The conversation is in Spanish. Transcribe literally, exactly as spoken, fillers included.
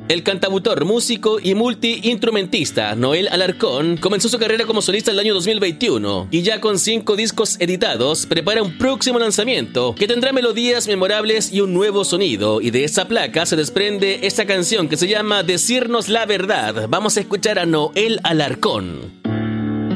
El cantautor, músico y multiinstrumentista Noel Alarcón comenzó su carrera como solista el año dos mil veintiuno y ya con cinco discos editados prepara un próximo lanzamiento que tendrá melodías memorables y un nuevo sonido, y de esa placa se desprende esta canción que se llama Decirnos la Verdad. Vamos a escuchar a Noel Alarcón.